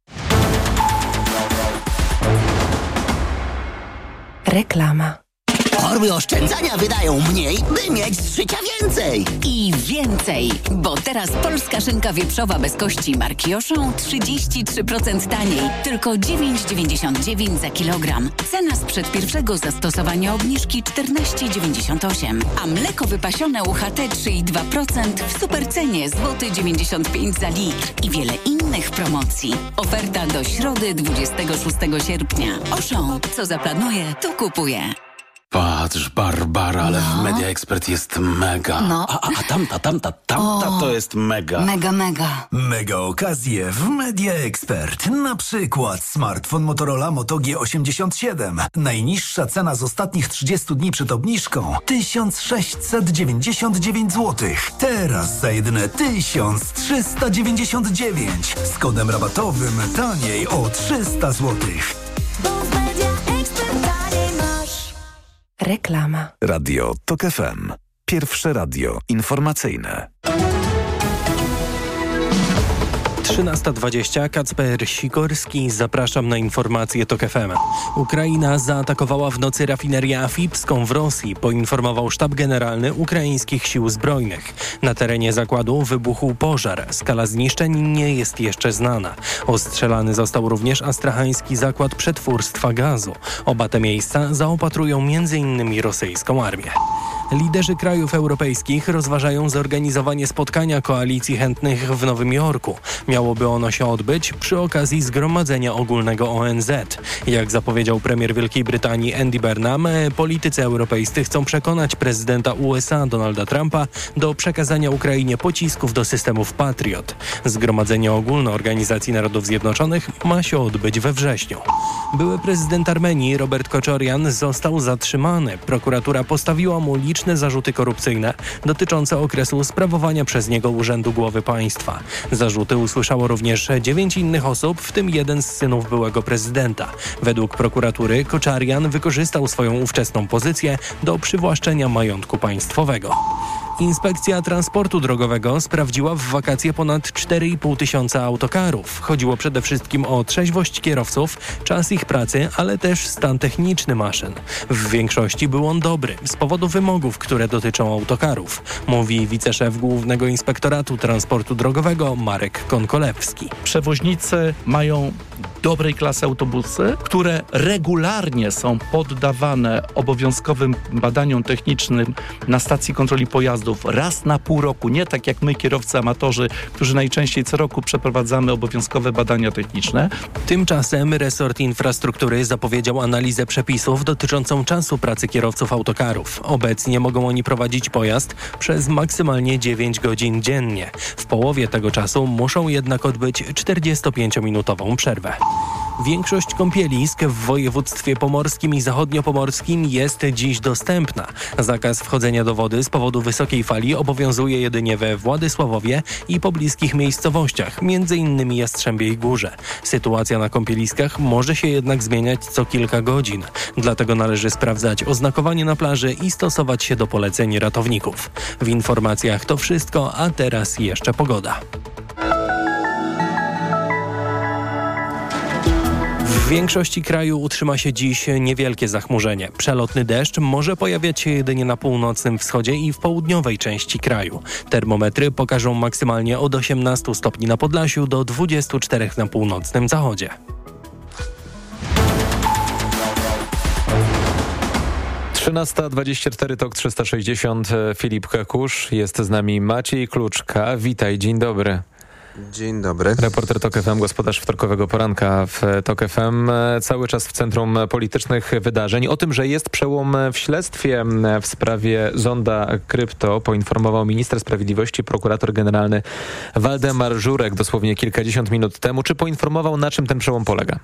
Reklama. Formy oszczędzania wydają mniej, by mieć z życia więcej. I więcej, bo teraz polska szynka wieprzowa bez kości marki Auchan 33% taniej. Tylko 9,99 za kilogram. Cena sprzed pierwszego zastosowania obniżki 14,98. A mleko wypasione UHT 3,2% w supercenie złoty 95 za litr. I wiele innych promocji. Oferta do środy 26 sierpnia. Auchan, co zaplanuje, to kupuje. Patrz, patrz, Barbara, ale w Media Expert jest mega. No. A tamta to jest mega. Mega. Mega okazje w Media Expert. Na przykład smartfon Motorola Moto G87. Najniższa cena z ostatnich 30 dni przed obniżką 1699 zł. Teraz za jedyne 1399. Z kodem rabatowym taniej o 300 zł. Reklama. Radio TOK FM. Pierwsze radio informacyjne. 13:20, Kacper Sikorski, zapraszam na informacje TOK FM. Ukraina zaatakowała w nocy rafinerię afipską w Rosji, poinformował sztab generalny ukraińskich sił zbrojnych. Na terenie zakładu wybuchł pożar. Skala zniszczeń nie jest jeszcze znana. Ostrzelany został również astrachański zakład przetwórstwa gazu. Oba te miejsca zaopatrują m.in. rosyjską armię. Liderzy krajów europejskich rozważają zorganizowanie spotkania koalicji chętnych w Nowym Jorku. Miałoby ono się odbyć przy okazji Zgromadzenia Ogólnego ONZ. Jak zapowiedział premier Wielkiej Brytanii Andy Burnham, politycy europejscy chcą przekonać prezydenta USA Donalda Trumpa do przekazania Ukrainie pocisków do systemów Patriot. Zgromadzenie Ogólne Organizacji Narodów Zjednoczonych ma się odbyć we wrześniu. Były prezydent Armenii Robert Koczorian został zatrzymany. Prokuratura postawiła mu liczne zarzuty korupcyjne dotyczące okresu sprawowania przez niego urzędu głowy państwa. Zarzuty usłyszało również 9 innych osób, w tym jeden z synów byłego prezydenta. Według prokuratury Koczarian wykorzystał swoją ówczesną pozycję do przywłaszczenia majątku państwowego. Inspekcja Transportu Drogowego sprawdziła w wakacje ponad 4,5 tysiąca autokarów. Chodziło przede wszystkim o trzeźwość kierowców, czas ich pracy, ale też stan techniczny maszyn. W większości był on dobry, z powodu wymogów, które dotyczą autokarów, mówi wiceszef Głównego Inspektoratu Transportu Drogowego Marek Konkolewski. Przewoźnicy mają dobrej klasy autobusy, które regularnie są poddawane obowiązkowym badaniom technicznym na stacji kontroli pojazdów raz na pół roku. Nie tak jak my, kierowcy amatorzy, którzy najczęściej co roku przeprowadzamy obowiązkowe badania techniczne. Tymczasem resort infrastruktury zapowiedział analizę przepisów dotyczącą czasu pracy kierowców autokarów. Obecnie mogą oni prowadzić pojazd przez maksymalnie 9 godzin dziennie. W połowie tego czasu muszą jednak odbyć 45-minutową przerwę. Większość kąpielisk w województwie pomorskim i zachodniopomorskim jest dziś dostępna. Zakaz wchodzenia do wody z powodu wysokiej fali obowiązuje jedynie we Władysławowie i pobliskich miejscowościach, m.in. Jastrzębiej Górze. Sytuacja na kąpieliskach może się jednak zmieniać co kilka godzin. Dlatego należy sprawdzać oznakowanie na plaży i stosować się do poleceń ratowników. W informacjach to wszystko, a teraz jeszcze pogoda. W większości kraju utrzyma się dziś niewielkie zachmurzenie. Przelotny deszcz może pojawiać się jedynie na północnym wschodzie i w południowej części kraju. Termometry pokażą maksymalnie od 18 stopni na Podlasiu do 24 na północnym zachodzie. Trzynasta 24 TOK 360. Filip Kakusz, jest z nami Maciej Kluczka. Witaj, dzień dobry. Dzień dobry. Reporter TOK FM, gospodarz wtorkowego poranka w TOK FM. Cały czas w centrum politycznych wydarzeń. O tym, że jest przełom w śledztwie w sprawie zonda krypto, poinformował minister sprawiedliwości, prokurator generalny Waldemar Żurek dosłownie kilkadziesiąt minut temu. Czy poinformował, na czym ten przełom polega?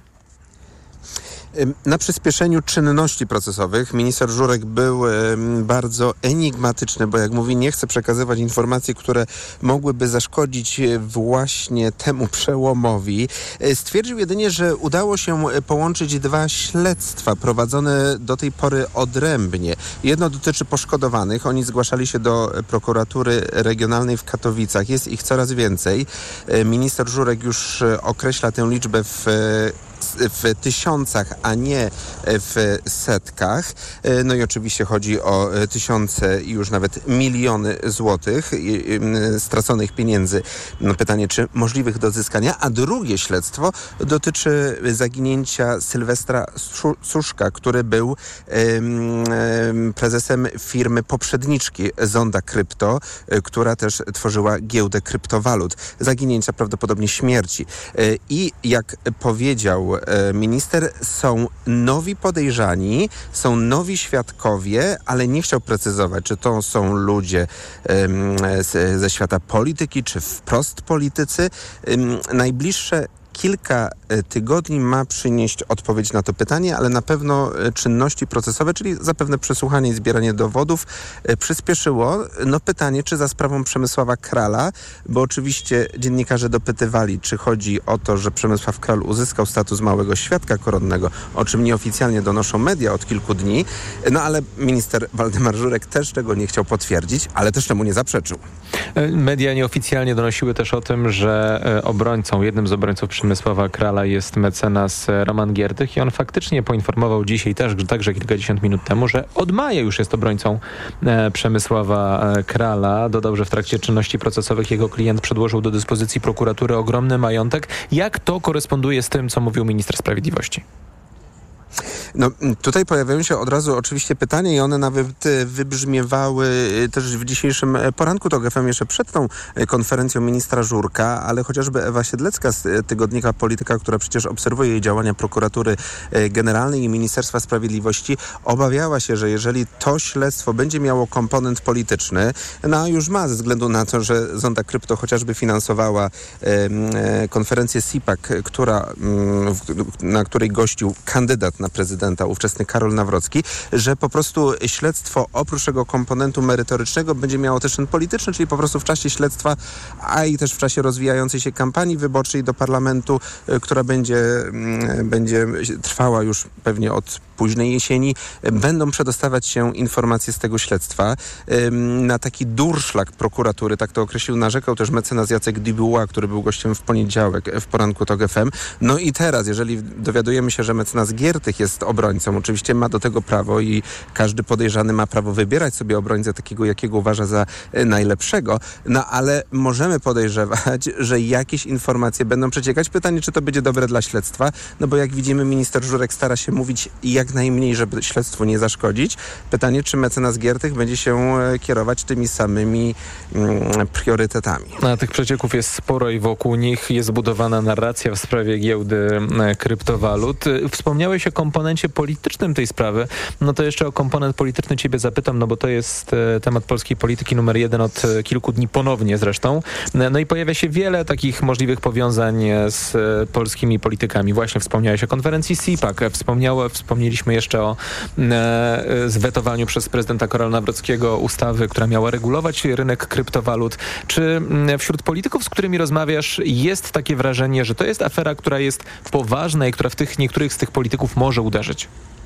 Na przyspieszeniu czynności procesowych minister Żurek był bardzo enigmatyczny, bo jak mówi, nie chce przekazywać informacji, które mogłyby zaszkodzić właśnie temu przełomowi. Stwierdził jedynie, że udało się połączyć dwa śledztwa prowadzone do tej pory odrębnie. Jedno dotyczy poszkodowanych. Oni zgłaszali się do prokuratury regionalnej w Katowicach. Jest ich coraz więcej. Minister Żurek już określa tę liczbę w tysiącach, a nie w setkach. No i oczywiście chodzi o tysiące i już nawet miliony złotych straconych pieniędzy. No pytanie, czy możliwych do odzyskania. A drugie śledztwo dotyczy zaginięcia Sylwestra Suszka, który był prezesem firmy poprzedniczki Zonda Krypto, która też tworzyła giełdę kryptowalut. Zaginięcia, prawdopodobnie śmierci. I jak powiedział powiedział minister, są nowi podejrzani, są nowi świadkowie, ale nie chciał precyzować, czy to są ludzie ze świata polityki, czy wprost politycy. Najbliższe kilka tygodni ma przynieść odpowiedź na to pytanie, ale na pewno czynności procesowe, czyli zapewne przesłuchanie i zbieranie dowodów przyspieszyło. Pytanie, czy za sprawą Przemysława Krala, bo oczywiście dziennikarze dopytywali, czy chodzi o to, że Przemysław Kral uzyskał status małego świadka koronnego, o czym nieoficjalnie donoszą media od kilku dni, ale minister Waldemar Żurek też tego nie chciał potwierdzić, ale też temu nie zaprzeczył. Media nieoficjalnie donosiły też o tym, że jednym z obrońców Przemysława Krala jest mecenas Roman Giertych i on faktycznie poinformował dzisiaj także kilkadziesiąt minut temu, że od maja już jest obrońcą Przemysława Krala. Dodał, że w trakcie czynności procesowych jego klient przedłożył do dyspozycji prokuratury ogromny majątek. Jak to koresponduje z tym, co mówił minister sprawiedliwości? Tutaj pojawiają się od razu oczywiście pytania i one nawet wybrzmiewały też w dzisiejszym poranku TOK FM jeszcze przed tą konferencją ministra Żurka, ale chociażby Ewa Siedlecka z tygodnika Polityka, która przecież obserwuje jej działania prokuratury generalnej i Ministerstwa Sprawiedliwości, obawiała się, że jeżeli to śledztwo będzie miało komponent polityczny, już ma ze względu na to, że Zonda Krypto chociażby finansowała konferencję CIPAC, na której gościł kandydat na prezydenta, ówczesny Karol Nawrocki, że po prostu śledztwo oprócz tego komponentu merytorycznego będzie miało też ten polityczny, czyli po prostu w czasie śledztwa, a i też w czasie rozwijającej się kampanii wyborczej do parlamentu, która będzie trwała już pewnie od późnej jesieni, będą przedostawać się informacje z tego śledztwa. Na taki durszlak prokuratury, tak to określił, narzekał też mecenas Jacek Dubois, który był gościem w poniedziałek w poranku TOK FM. I teraz, jeżeli dowiadujemy się, że mecenas Giertych jest obrońcą, oczywiście ma do tego prawo i każdy podejrzany ma prawo wybierać sobie obrońcę takiego, jakiego uważa za najlepszego, ale możemy podejrzewać, że jakieś informacje będą przeciekać. Pytanie, czy to będzie dobre dla śledztwa, bo jak widzimy, minister Żurek stara się mówić jak najmniej, żeby śledztwu nie zaszkodzić. Pytanie, czy mecenas Giertych będzie się kierować tymi samymi priorytetami. Tych przecieków jest sporo i wokół nich jest zbudowana narracja w sprawie giełdy kryptowalut. Wspomniałeś o komponencie politycznym tej sprawy. To jeszcze o komponent polityczny ciebie zapytam, bo to jest temat polskiej polityki numer 1 od kilku dni ponownie zresztą. I pojawia się wiele takich możliwych powiązań z polskimi politykami. Właśnie wspomniałeś o konferencji CIPAC, wspomnieliśmy jeszcze o zwetowaniu przez prezydenta Karola Nawrockiego ustawy, która miała regulować rynek kryptowalut. Czy wśród polityków, z którymi rozmawiasz, jest takie wrażenie, że to jest afera, która jest poważna i która w niektórych z tych polityków może uderzyć?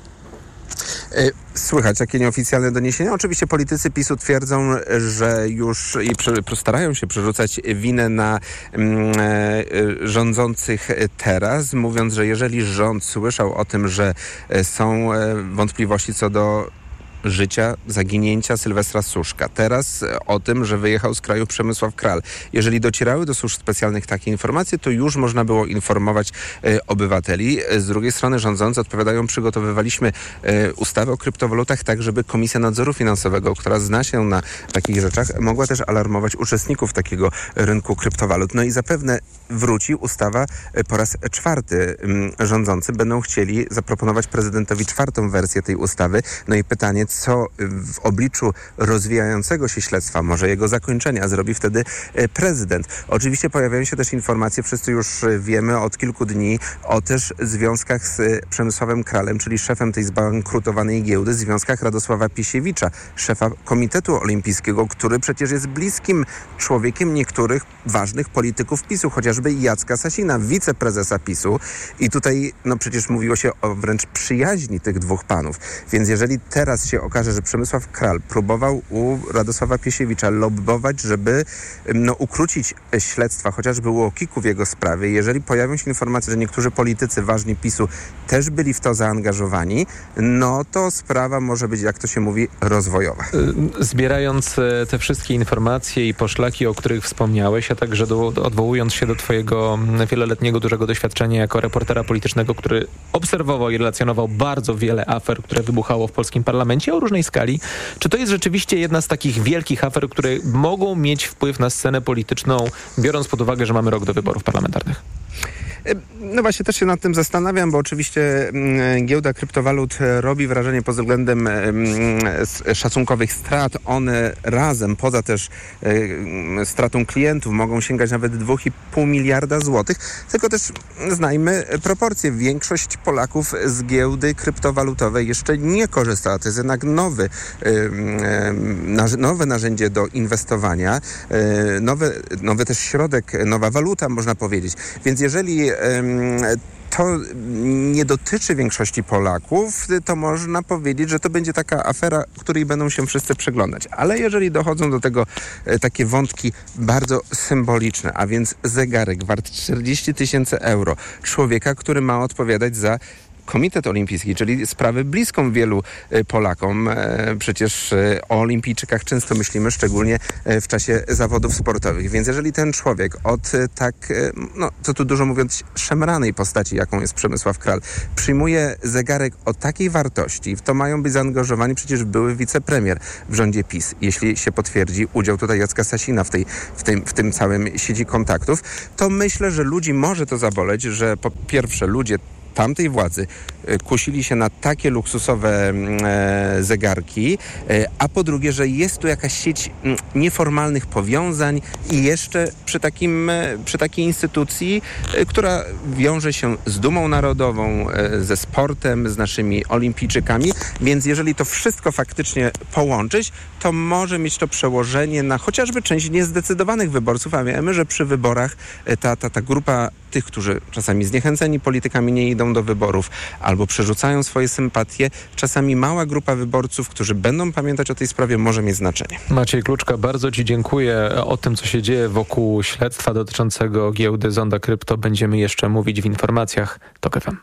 Słychać takie nieoficjalne doniesienia. Oczywiście politycy PiS-u twierdzą, że już starają się przerzucać winę na rządzących teraz, mówiąc, że jeżeli rząd słyszał o tym, że są wątpliwości co do życia, zaginięcia Sylwestra Suszka. Teraz o tym, że wyjechał z kraju Przemysław Kral. Jeżeli docierały do służb specjalnych takie informacje, to już można było informować obywateli. Z drugiej strony rządzący odpowiadają, przygotowywaliśmy ustawę o kryptowalutach tak, żeby Komisja Nadzoru Finansowego, która zna się na takich rzeczach, mogła też alarmować uczestników takiego rynku kryptowalut. I zapewne wróci ustawa po raz 4. Rządzący będą chcieli zaproponować prezydentowi 4. wersję tej ustawy. I pytanie, co w obliczu rozwijającego się śledztwa, może jego zakończenia, zrobi wtedy prezydent. Oczywiście pojawiają się też informacje, wszyscy już wiemy od kilku dni, o też związkach z Przemysławem Kralem, czyli szefem tej zbankrutowanej giełdy, związkach Radosława Pisiewicza, szefa Komitetu Olimpijskiego, który przecież jest bliskim człowiekiem niektórych ważnych polityków PiS-u, chociażby Jacka Sasina, wiceprezesa PiS-u. I tutaj przecież mówiło się o wręcz przyjaźni tych dwóch panów. Więc jeżeli teraz się okaże, że Przemysław Kral próbował u Radosława Pisiewicza lobbować, żeby ukrócić śledztwa, chociażby u UOKiK-u w jego sprawie, jeżeli pojawią się informacje, że niektórzy politycy ważni PiS-u też byli w to zaangażowani, to sprawa może być, jak to się mówi, rozwojowa. Zbierając te wszystkie informacje i poszlaki, o których wspomniałeś, a także odwołując się do twojego wieloletniego, dużego doświadczenia jako reportera politycznego, który obserwował i relacjonował bardzo wiele afer, które wybuchało w polskim parlamencie o różnej skali. Czy to jest rzeczywiście jedna z takich wielkich afer, które mogą mieć wpływ na scenę polityczną, biorąc pod uwagę, że mamy rok do wyborów parlamentarnych? No właśnie, też się nad tym zastanawiam, bo oczywiście giełda kryptowalut robi wrażenie pod względem szacunkowych strat. One razem, poza też stratą klientów, mogą sięgać nawet 2,5 miliarda złotych. Tylko też znajmy proporcje. Większość Polaków z giełdy kryptowalutowej jeszcze nie korzysta. To jest jednak nowe narzędzie do inwestowania, nowy też środek, nowa waluta, można powiedzieć. Więc jeżeli to nie dotyczy większości Polaków, to można powiedzieć, że to będzie taka afera, której będą się wszyscy przyglądać. Ale jeżeli dochodzą do tego takie wątki bardzo symboliczne, a więc zegarek wart 40 000 euro, człowieka, który ma odpowiadać za Komitet Olimpijski, czyli sprawę bliską wielu Polakom. Przecież o olimpijczykach często myślimy, szczególnie w czasie zawodów sportowych. Więc jeżeli ten człowiek od tak, co tu dużo mówiąc, szemranej postaci, jaką jest Przemysław Kral, przyjmuje zegarek o takiej wartości, w to mają być zaangażowani przecież były wicepremier w rządzie PiS. Jeśli się potwierdzi udział tutaj Jacka Sasina w tym całym sieci kontaktów, to myślę, że ludzi może to zaboleć, że po pierwsze ludzie tamtej władzy kusili się na takie luksusowe zegarki, a po drugie, że jest tu jakaś sieć nieformalnych powiązań i jeszcze przy takiej instytucji, która wiąże się z dumą narodową, ze sportem, z naszymi olimpijczykami, więc jeżeli to wszystko faktycznie połączyć, to może mieć to przełożenie na chociażby część niezdecydowanych wyborców, a wiemy, że przy wyborach ta grupa tych, którzy czasami zniechęceni politykami nie idą do wyborów albo przerzucają swoje sympatie, czasami mała grupa wyborców, którzy będą pamiętać o tej sprawie, może mieć znaczenie. Maciej Kluczka, bardzo Ci dziękuję. O tym, co się dzieje wokół śledztwa dotyczącego giełdy Zonda Krypto, będziemy jeszcze mówić w informacjach TOK FM.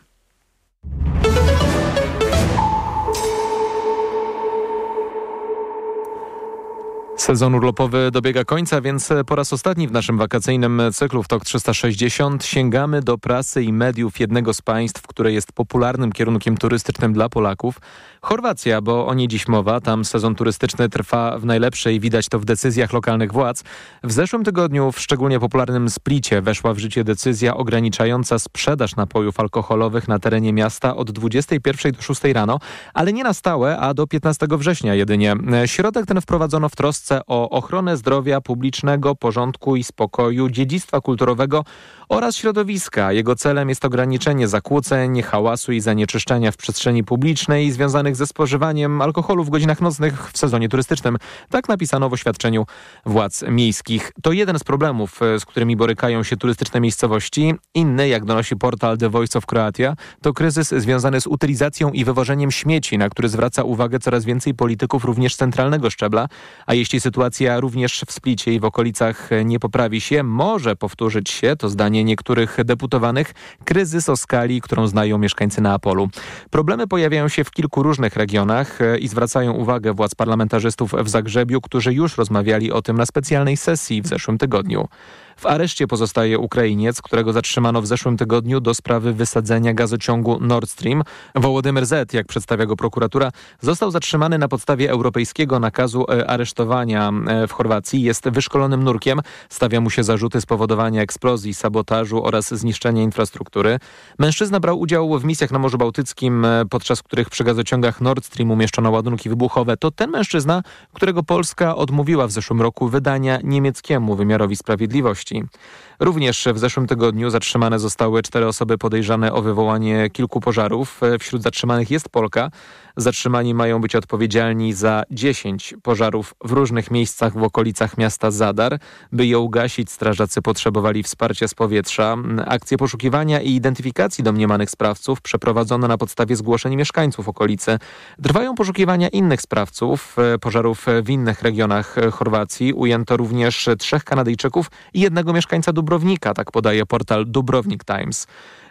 Sezon urlopowy dobiega końca, więc po raz ostatni w naszym wakacyjnym cyklu w TOK 360 sięgamy do prasy i mediów jednego z państw, które jest popularnym kierunkiem turystycznym dla Polaków. Chorwacja, bo o niej dziś mowa. Tam sezon turystyczny trwa w najlepszej, widać to w decyzjach lokalnych władz. W zeszłym tygodniu w szczególnie popularnym Splicie weszła w życie decyzja ograniczająca sprzedaż napojów alkoholowych na terenie miasta od 21 do 6 rano, ale nie na stałe, a do 15 września jedynie. Środek ten wprowadzono w trosce o ochronę zdrowia publicznego, porządku i spokoju, dziedzictwa kulturowego oraz środowiska. Jego celem jest ograniczenie zakłóceń, hałasu i zanieczyszczenia w przestrzeni publicznej związanych ze spożywaniem alkoholu w godzinach nocnych w sezonie turystycznym. Tak napisano w oświadczeniu władz miejskich. To jeden z problemów, z którymi borykają się turystyczne miejscowości. Inny, jak donosi portal The Voice of Croatia, to kryzys związany z utylizacją i wywożeniem śmieci, na który zwraca uwagę coraz więcej polityków również centralnego szczebla. A jeśli sytuacja również w Splicie i w okolicach nie poprawi się, może powtórzyć się, to zdanie niektórych deputowanych, kryzys o skali, którą znają mieszkańcy Neapolu. Problemy pojawiają się w kilku różnych regionach i zwracają uwagę władz parlamentarzystów w Zagrzebiu, którzy już rozmawiali o tym na specjalnej sesji w zeszłym tygodniu. W areszcie pozostaje Ukrainiec, którego zatrzymano w zeszłym tygodniu do sprawy wysadzenia gazociągu Nord Stream. Wołodymyr Z., jak przedstawia go prokuratura, został zatrzymany na podstawie europejskiego nakazu aresztowania w Chorwacji. Jest wyszkolonym nurkiem. Stawia mu się zarzuty spowodowania eksplozji, sabotażu oraz zniszczenia infrastruktury. Mężczyzna brał udział w misjach na Morzu Bałtyckim, podczas których przy gazociągach Nord Stream umieszczono ładunki wybuchowe. To ten mężczyzna, którego Polska odmówiła w zeszłym roku wydania niemieckiemu wymiarowi sprawiedliwości. Również w zeszłym tygodniu zatrzymane zostały 4 osoby podejrzane o wywołanie kilku pożarów. Wśród zatrzymanych jest Polka. Zatrzymani mają być odpowiedzialni za 10 pożarów w różnych miejscach w okolicach miasta Zadar. By je ugasić, strażacy potrzebowali wsparcia z powietrza. Akcje poszukiwania i identyfikacji domniemanych sprawców przeprowadzono na podstawie zgłoszeń mieszkańców okolicy. Trwają poszukiwania innych sprawców pożarów w innych regionach Chorwacji. Ujęto również 3 Kanadyjczyków i 1 mieszkańca Dubrownika, tak podaje portal Dubrovnik Times.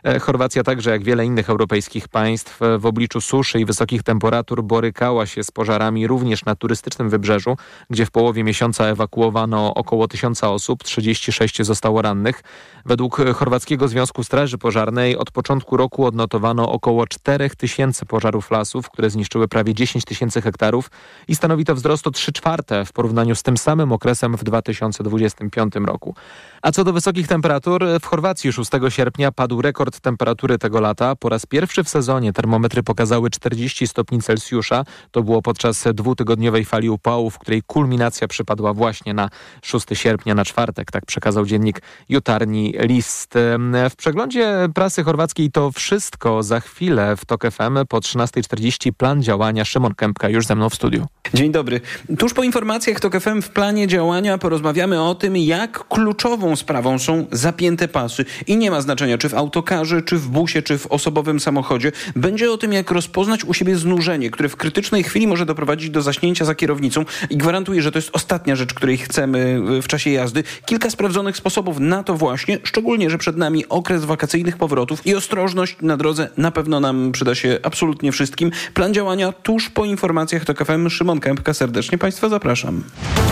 Chorwacja także, jak wiele innych europejskich państw, w obliczu suszy i wysokich temperatur borykała się z pożarami również na turystycznym wybrzeżu, gdzie w połowie miesiąca ewakuowano około 1000 osób, 36 zostało rannych. Według Chorwackiego Związku Straży Pożarnej od początku roku odnotowano około 4000 pożarów lasów, które zniszczyły prawie 10 000 hektarów i stanowi to wzrost o 3/4 w porównaniu z tym samym okresem w 2025 roku. A co do wysokich temperatur, w Chorwacji 6 sierpnia padł rekord temperatury tego lata. Po raz pierwszy w sezonie termometry pokazały 40 stopni Celsjusza. To było podczas dwutygodniowej fali upałów, w której kulminacja przypadła właśnie na 6 sierpnia, na czwartek. Tak przekazał dziennik Jutarnji List. W przeglądzie prasy chorwackiej to wszystko. Za chwilę w TOK FM po 13:40 plan działania. Szymon Kępka już ze mną w studiu. Dzień dobry. Tuż po informacjach TOK FM w planie działania porozmawiamy o tym, jak kluczową sprawą są zapięte pasy. I nie ma znaczenia, czy w autokarze, czy w busie, czy w osobowym samochodzie. Będzie o tym, jak rozpoznać u siebie znużenie, które w krytycznej chwili może doprowadzić do zaśnięcia za kierownicą i gwarantuję, że to jest ostatnia rzecz, której chcemy w czasie jazdy. Kilka sprawdzonych sposobów na to właśnie, szczególnie, że przed nami okres wakacyjnych powrotów i ostrożność na drodze na pewno nam przyda się absolutnie wszystkim. Plan działania tuż po informacjach TOK FM. Szymon Kępka, serdecznie Państwa zapraszam.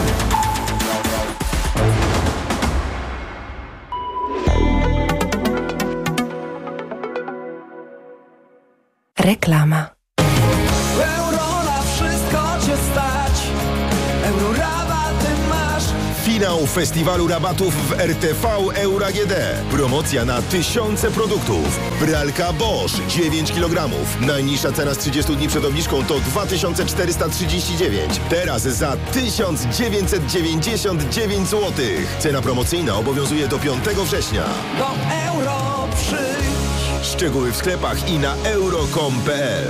Reklama. Euro na wszystko cię stać. Euro rabaty masz. Finał festiwalu rabatów w RTV Euro AGD. Promocja na tysiące produktów. Pralka Bosch 9 kg. Najniższa cena z 30 dni przed obniżką to 2439. Teraz za 1999 zł. Cena promocyjna obowiązuje do 5 września. Do euro przyjdź. Szczegóły w sklepach i na euro.com.pl.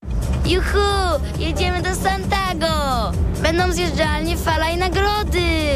Juhu! Jedziemy do Santago! Będą zjeżdżalnie, fala i nagrody!